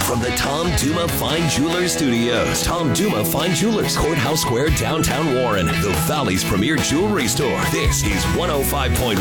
From the Tom Duma Fine Jewelers Studios, Tom Duma Fine Jewelers, Courthouse Square, downtown Warren, the Valley's premier jewelry store. This is 105.1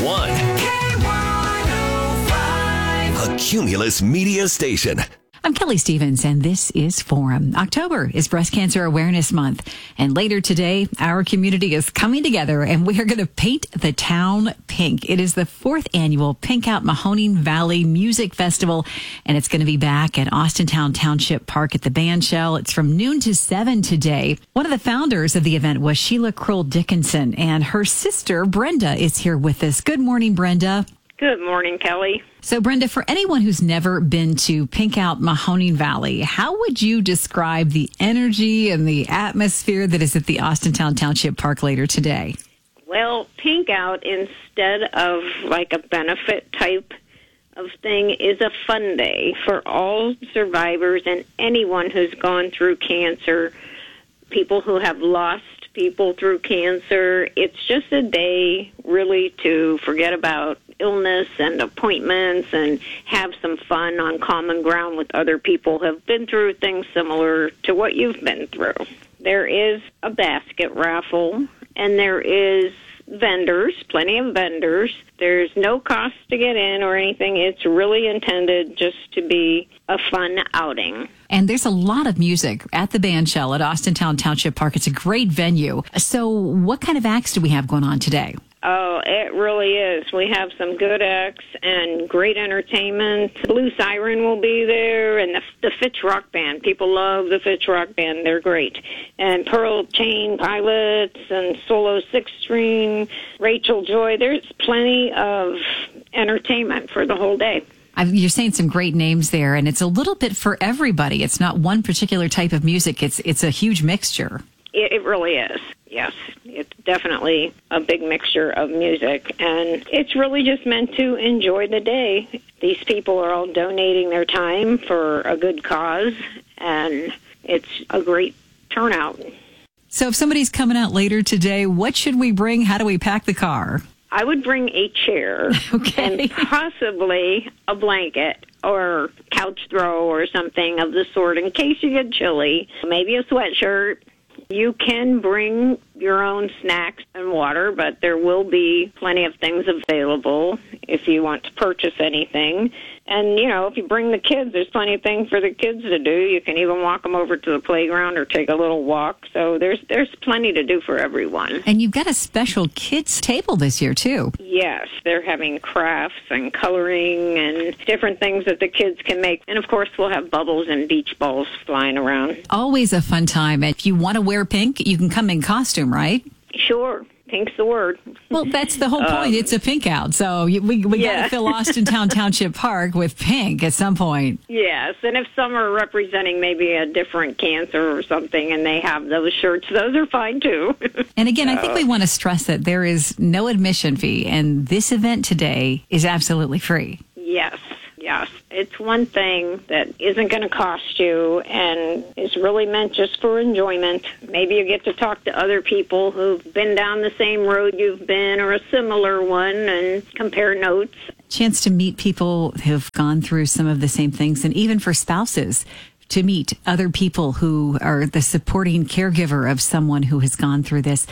K105, a Cumulus Media Station. I'm Kelly Stevens, and this is Forum. October is Breast Cancer Awareness Month, and later today, our community is coming together, and we are going to paint the town pink. It is the 4th annual Pink Out Mahoning Valley Music Festival, and it's going to be back at Austintown Township Park at the Bandshell. It's from noon to 7 today. One of the founders of the event was Sheila Kroll Dickinson, and her sister, Brenda, is here with us. Good morning, Brenda. Good morning, Kelly. So, Brenda, for anyone who's never been to Pink Out Mahoning Valley, how would you describe the energy and the atmosphere that is at the Austintown Township Park later today? Well, Pink Out, instead of like a benefit type of thing, is a fun day for all survivors and anyone who's gone through cancer, people who have lost people through cancer. It's just a day really to forget about illness and appointments and have some fun on common ground with other people who have been through things similar to what you've been through. There is a basket raffle, and there is vendors, plenty of vendors. There's no cost to get in or anything. It's really intended just to be a fun outing. And there's a lot of music at the Bandshell at Austintown Township Park. It's a great venue. So what kind of acts do we have going on today? Oh, it really is. We have some good acts and great entertainment. Blue Siren will be there, and the Fitch Rock Band. People love the Fitch Rock Band. They're great. And Pearl Chain Pilots and Solo Six String, Rachel Joy. There's plenty of entertainment for the whole day. You're saying some great names there, and it's a little bit for everybody. It's not one particular type of music. It's a huge mixture. It really is. Yes, it's definitely a big mixture of music, and it's really just meant to enjoy the day. These people are all donating their time for a good cause, and it's a great turnout. So if somebody's coming out later today, what should we bring? How do we pack the car? I would bring a chair and possibly a blanket or couch throw or something of the sort in case you get chilly, maybe a sweatshirt. You can bring your own snacks and water, but there will be plenty of things available if you want to purchase anything. And, you know, if you bring the kids, there's plenty of things for the kids to do. You can even walk them over to the playground or take a little walk. So there's plenty to do for everyone. And you've got a special kids table this year, too. Yes, they're having crafts and coloring and different things that the kids can make. And, of course, we'll have bubbles and beach balls flying around. Always a fun time. If you want to wear pink, you can come in costume, right? Sure. Pink's the word. Well, that's the whole point. It's a pink out. So we got to fill Austintown Township Park with pink at some point. Yes. And if some are representing maybe a different cancer or something and they have those shirts, those are fine too. And again, I think we want to stress that there is no admission fee. And this event today is absolutely free. Yes. Yes, it's one thing that isn't going to cost you and is really meant just for enjoyment. Maybe you get to talk to other people who've been down the same road you've been or a similar one and compare notes. Chance to meet people who've gone through some of the same things, and even for spouses to meet other people who are the supporting caregiver of someone who has gone through this.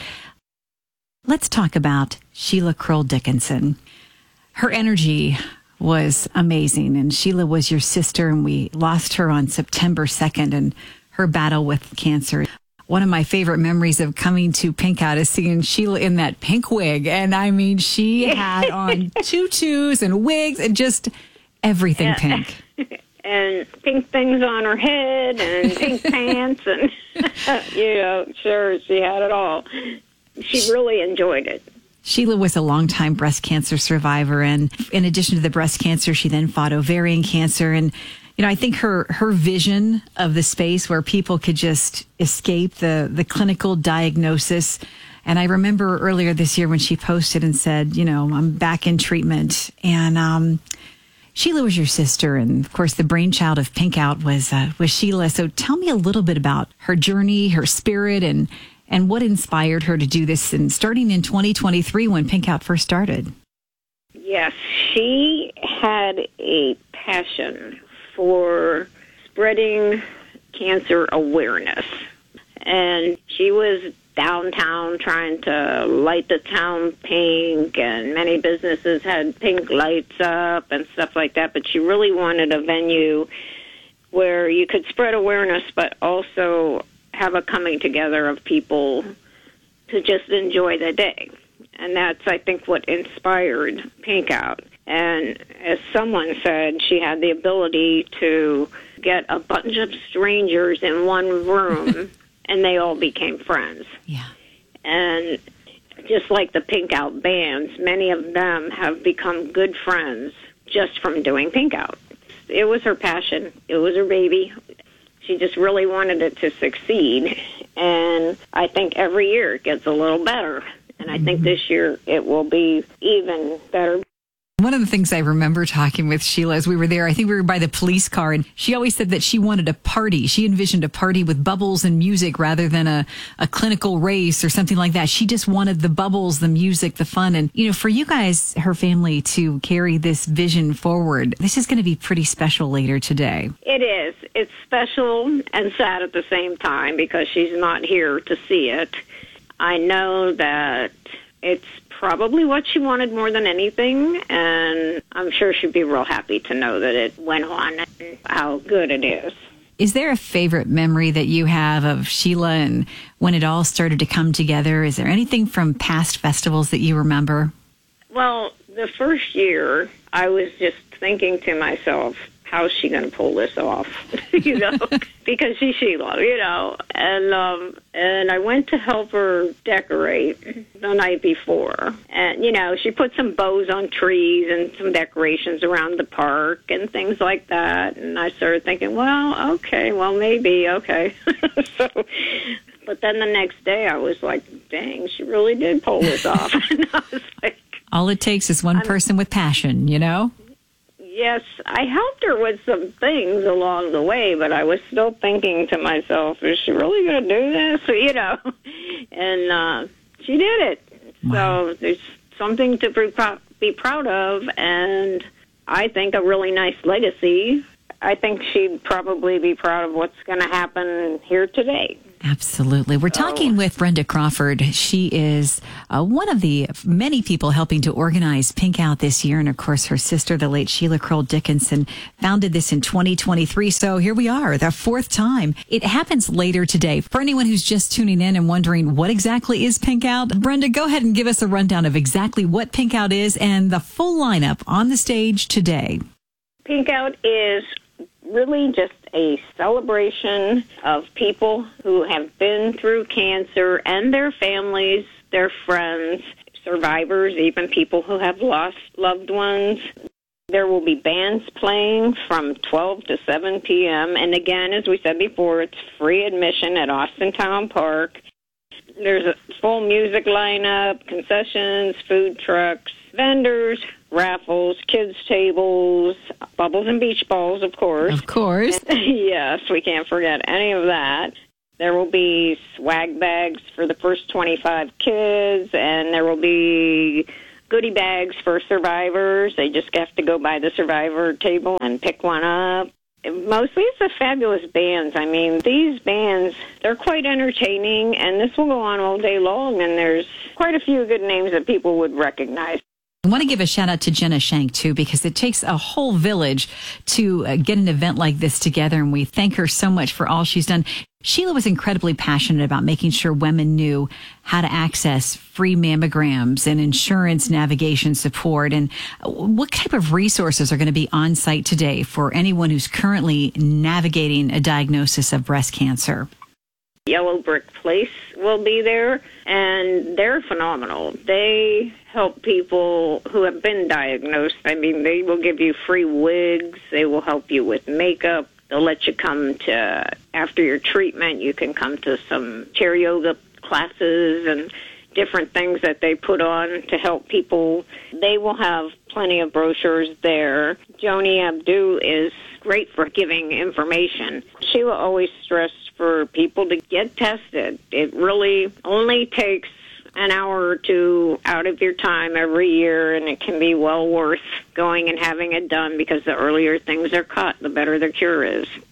Let's talk about Sheila Kroll Dickinson. Her energy was amazing, and Sheila was your sister, and we lost her on September 2nd and her battle with cancer. One of my favorite memories of coming to Pink Out is seeing Sheila in that pink wig, and I mean, she had on tutus and wigs and just everything pink. And pink things on her head and pink pants, and sure, she had it all. She really enjoyed it. Sheila was a longtime breast cancer survivor, and in addition to the breast cancer, she then fought ovarian cancer. And, you know, I think her vision of the space where people could just escape the clinical diagnosis. And I remember earlier this year when she posted and said, you know, I'm back in treatment. And Sheila was your sister, and of course, the brainchild of Pink Out was Sheila. So tell me a little bit about her journey, her spirit, and what inspired her to do this, and starting in 2023 when Pink Out first started. Yes, she had a passion for spreading cancer awareness. And she was downtown trying to light the town pink, and many businesses had pink lights up and stuff like that, but she really wanted a venue where you could spread awareness but also have a coming together of people to just enjoy the day. And that's, I think, what inspired Pink Out. And as someone said, she had the ability to get a bunch of strangers in one room and they all became friends. Yeah. And just like the Pink Out bands, many of them have become good friends just from doing Pink Out. It was her passion. It was her baby. She just really wanted it to succeed. And I think every year it gets a little better. And I think this year it will be even better. One of the things I remember talking with Sheila as we were there, I think we were by the police car, and she always said that she wanted a party. She envisioned a party with bubbles and music rather than a clinical race or something like that. She just wanted the bubbles, the music, the fun. And, you know, for you guys, her family, to carry this vision forward, this is going to be pretty special later today. It is. It's special and sad at the same time because she's not here to see it. I know that it's probably what she wanted more than anything, and I'm sure she'd be real happy to know that it went on and how good it is. Is there a favorite memory that you have of Sheila and when it all started to come together? Is there anything from past festivals that you remember? Well, the first year, I was just thinking to myself, how's she going to pull this off? You know, because she's Sheila, you know. And I went to help her decorate the night before. And, you know, she put some bows on trees and some decorations around the park and things like that. And I started thinking, well, okay, well, maybe, okay. But then the next day I was like, dang, she really did pull this off. And I was like, all it takes is one person with passion, you know? Yes, I helped her with some things along the way, but I was still thinking to myself, is she really going to do this? You know, and she did it. Wow. So there's something to be proud of, and I think a really nice legacy. I think she'd probably be proud of what's going to happen here today. Absolutely. We're talking with Brenda Crawford. She is one of the many people helping to organize Pink Out this year. And of course, her sister, the late Sheila Kroll Dickinson, founded this in 2023. So here we are, the fourth time. It happens later today. For anyone who's just tuning in and wondering what exactly is Pink Out, Brenda, go ahead and give us a rundown of exactly what Pink Out is and the full lineup on the stage today. Pink Out is really just a celebration of people who have been through cancer and their families, their friends, survivors, even people who have lost loved ones. There will be bands playing from 12 to 7 p.m. And again, as we said before, it's free admission at Austin Town Park. There's a full music lineup, concessions, food trucks, vendors, raffles, kids' tables, bubbles and beach balls, of course. Of course. Yes, we can't forget any of that. There will be swag bags for the first 25 kids, and there will be goodie bags for survivors. They just have to go by the survivor table and pick one up. Mostly it's the fabulous bands. I mean, these bands, they're quite entertaining, and this will go on all day long, and there's quite a few good names that people would recognize. I want to give a shout out to Jenna Shank, too, because it takes a whole village to get an event like this together, and we thank her so much for all she's done. Sheila was incredibly passionate about making sure women knew how to access free mammograms and insurance navigation support. And what type of resources are going to be on site today for anyone who's currently navigating a diagnosis of breast cancer? Yellow Brick Place will be there, and they're phenomenal. They help people who have been diagnosed. I mean, they will give you free wigs. They will help you with makeup. They'll let you come to, after your treatment, you can come to some chair yoga classes and different things that they put on to help people. They will have plenty of brochures there. Joni Abdu is great for giving information. Sheila always stressed for people to get tested. It really only takes an hour or two out of your time every year, and it can be well worth going and having it done because the earlier things are caught, the better the cure is.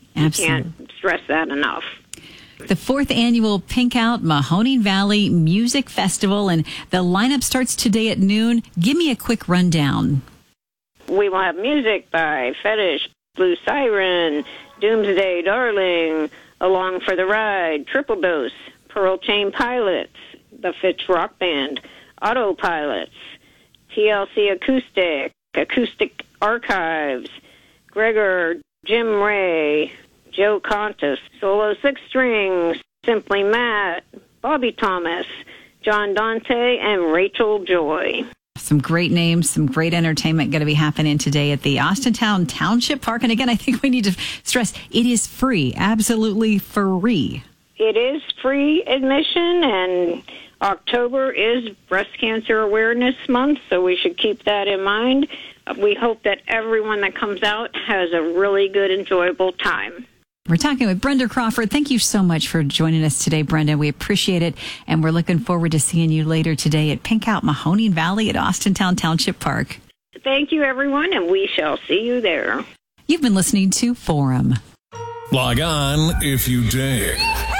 Absolutely. You can't stress that enough. The 4th annual Pink Out Mahoning Valley Music Festival, and the lineup starts today at noon. Give me a quick rundown. We will have music by Fetish, Blue Siren, Doomsday Darling, Along for the Ride, Triple Dose, Pearl Chain Pilots, the Fitch Rock Band, Autopilots, TLC Acoustic, Acoustic Archives, Gregor, Jim Ray, Joe Contis, Solo 6 Strings, Simply Matt, Bobby Thomas, John Dante, and Rachel Joy. Some great names, some great entertainment going to be happening today at the Austintown Township Park. And again, I think we need to stress it is free, absolutely free. It is free admission, and October is Breast Cancer Awareness Month, so we should keep that in mind. We hope that everyone that comes out has a really good, enjoyable time. We're talking with Brenda Crawford. Thank you so much for joining us today, Brenda. We appreciate it, and we're looking forward to seeing you later today at Pink Out Mahoning Valley at Austintown Township Park. Thank you, everyone, and we shall see you there. You've been listening to Forum. Log on if you dare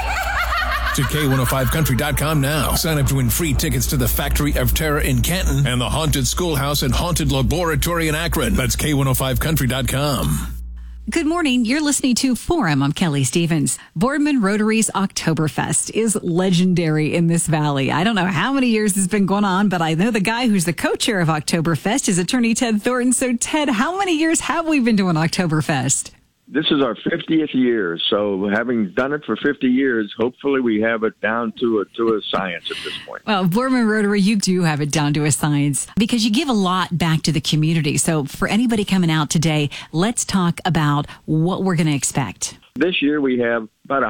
to K105country.com now. Sign up to win free tickets to the Factory of Terror in Canton and the Haunted Schoolhouse and Haunted Laboratory in Akron. That's K105country.com. Good morning. You're listening to Forum. I'm Kelly Stevens. Boardman Rotary's Oktoberfest is legendary in this valley. I don't know how many years it's been going on, but I know the guy who's the co-chair of Oktoberfest is attorney Ted Thornton. So, Ted, how many years have we been doing Oktoberfest? This is our 50th year, so having done it for 50 years, hopefully we have it down to a science at this point. Well, Boardman Rotary, you do have it down to a science because you give a lot back to the community. So for anybody coming out today, let's talk about what we're going to expect. This year we have about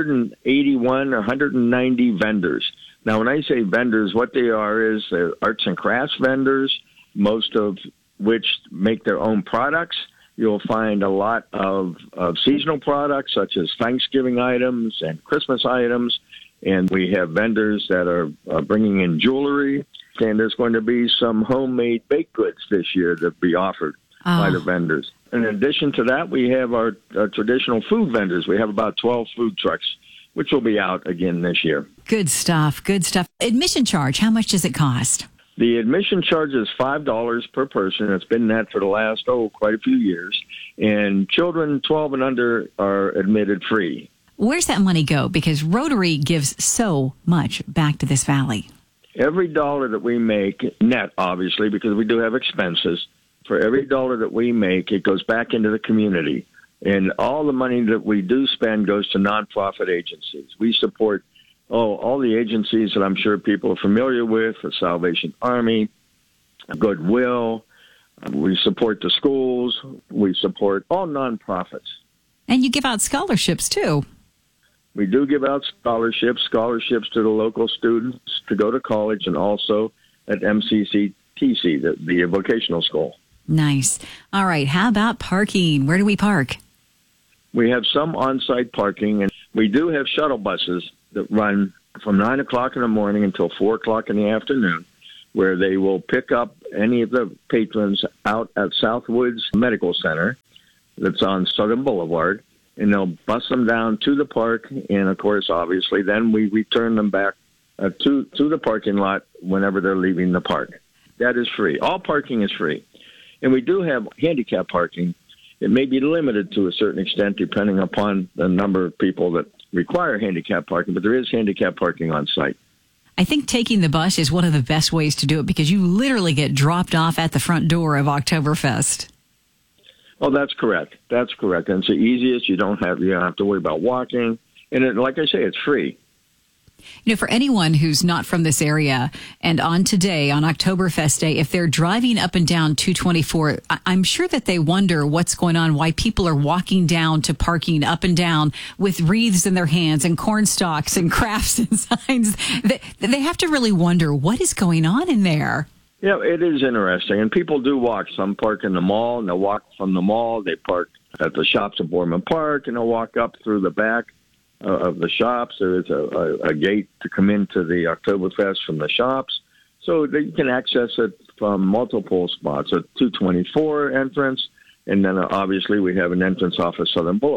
181 or 190 vendors. Now, when I say vendors, what they are is they're arts and crafts vendors, most of which make their own products. You'll find a lot of seasonal products, such as Thanksgiving items and Christmas items. And we have vendors that are bringing in jewelry. And there's going to be some homemade baked goods this year that be offered by the vendors. In addition to that, we have our traditional food vendors. We have about 12 food trucks, which will be out again this year. Good stuff. Good stuff. Admission charge, how much does it cost? The admission charge is $5 per person. It's been that for the last, quite a few years. And children 12 and under are admitted free. Where's that money go? Because Rotary gives so much back to this valley. Every dollar that we make, net, obviously, because we do have expenses, for every dollar that we make, it goes back into the community. And all the money that we do spend goes to nonprofit agencies. We support all the agencies that I'm sure people are familiar with, the Salvation Army, Goodwill. We support the schools. We support all nonprofits. And you give out scholarships, too. We do give out scholarships to the local students to go to college and also at MCCTC, the vocational school. Nice. All right. How about parking? Where do we park? We have some on-site parking, and we do have shuttle buses that run from 9 o'clock in the morning until 4 o'clock in the afternoon, where they will pick up any of the patrons out at Southwoods Medical Center that's on Southern Boulevard, and they'll bus them down to the park, and, of course, obviously, then we return them back to the parking lot whenever they're leaving the park. That is free. All parking is free. And we do have handicap parking. It may be limited to a certain extent depending upon the number of people that require handicap parking, but there is handicap parking on site. I think taking the bus is one of the best ways to do it because you literally get dropped off at the front door of Oktoberfest. Oh, that's correct. That's correct. And it's the easiest. You don't have to worry about walking. And like I say, it's free. You know, for anyone who's not from this area and on today, on Oktoberfest Day, if they're driving up and down 224, I'm sure that they wonder what's going on, why people are walking down to parking up and down with wreaths in their hands and corn stalks and crafts and signs. They have to really wonder what is going on in there. Yeah, it is interesting. And people do walk. Some park in the mall, and they'll walk from the mall. They park at the shops at Boardman Park, and they'll walk up through the back of the shops. There is a gate to come into the Oktoberfest from the shops. So that you can access it from multiple spots, a 224 entrance, and then obviously we have an entrance off of Southern Boulevard.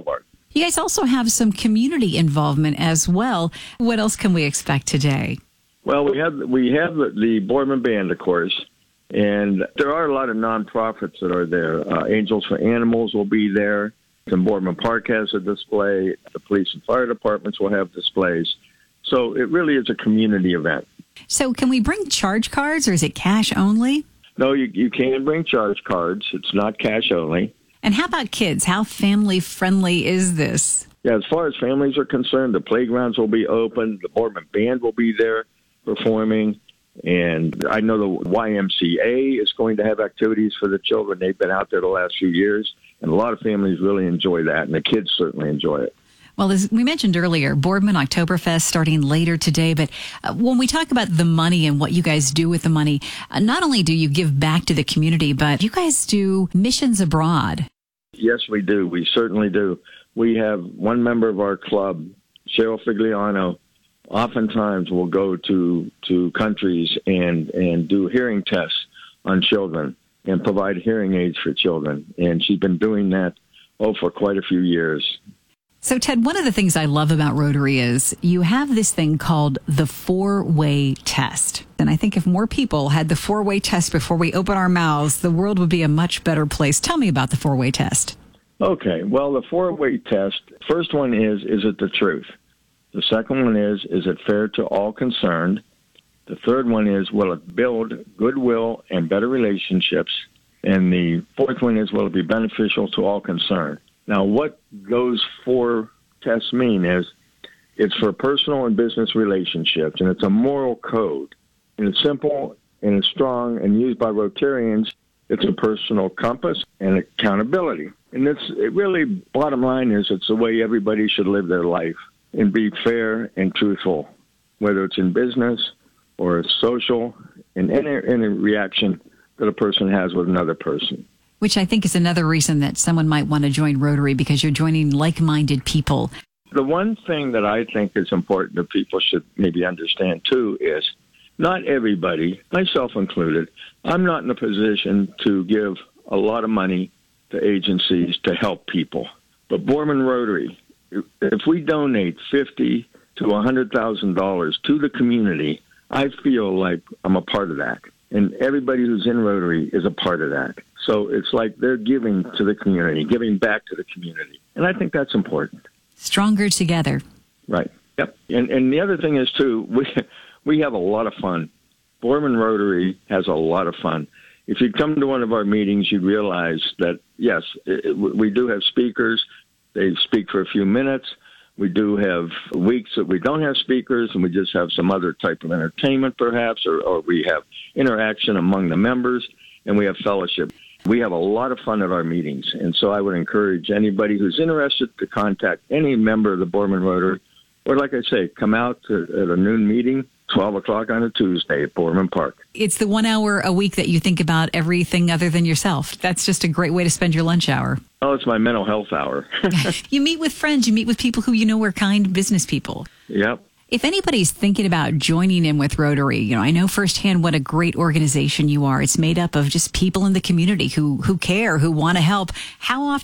You guys also have some community involvement as well. What else can we expect today? Well, we have the Boardman Band, of course, and there are a lot of nonprofits that are there. Angels for Animals will be there. And Boardman Park has a display. The police and fire departments will have displays. So it really is a community event. So can we bring charge cards, or is it cash only? No, you can bring charge cards. It's not cash only. And how about kids? How family friendly is this? Yeah, as far as families are concerned, the playgrounds will be open. The Boardman Band will be there performing. And I know the YMCA is going to have activities for the children. They've been out there the last few years, and a lot of families really enjoy that, and the kids certainly enjoy it. Well, as we mentioned earlier, Boardman Oktoberfest starting later today. But when we talk about the money and what you guys do with the money, not only do you give back to the community, but you guys do missions abroad. Yes, we do. We certainly do. We have one member of our club, Cheryl Figliano, oftentimes will go to countries and do hearing tests on children and provide hearing aids for children. And she's been doing that, for quite a few years. So, Ted, one of the things I love about Rotary is you have this thing called the 4-way test. And I think if more people had the 4-way test before we open our mouths, the world would be a much better place. Tell me about the 4-way test. Okay. Well, the 4-way test, first one is it the truth? The second one is it fair to all concerned? The third one is, will it build goodwill and better relationships? And the fourth one is, will it be beneficial to all concerned? Now, what those 4 tests mean is it's for personal and business relationships, and it's a moral code. And it's simple, and it's strong, and used by Rotarians. It's a personal compass and accountability. And it really, bottom line is, it's the way everybody should live their life and be fair and truthful, whether it's in business or social, in any reaction that a person has with another person. Which I think is another reason that someone might want to join Rotary, because you're joining like-minded people. The one thing that I think is important that people should maybe understand, too, is not everybody, myself included, I'm not in a position to give a lot of money to agencies to help people. But Boardman Rotary, if we donate $50,000 to $100,000 to the community, I feel like I'm a part of that. And everybody who's in Rotary is a part of that. So it's like they're giving to the community, giving back to the community. And I think that's important. Stronger together. Right. Yep. And the other thing is, too, we have a lot of fun. Boardman Rotary has a lot of fun. If you come to one of our meetings, you'd realize that, yes, we do have speakers. They speak for a few minutes. We do have weeks that we don't have speakers, and we just have some other type of entertainment, perhaps, or we have interaction among the members, and we have fellowship. We have a lot of fun at our meetings, and so I would encourage anybody who's interested to contact any member of the Boardman Rotary, or like I say, come out at a noon meeting, 12 o'clock on a Tuesday at Boardman Park. It's the 1 hour a week that you think about everything other than yourself. That's just a great way to spend your lunch hour. Oh, it's my mental health hour. You meet with friends. You meet with people who you know are kind business people. Yep. If anybody's thinking about joining in with Rotary, I know firsthand what a great organization you are. It's made up of just people in the community who care, who want to help. How often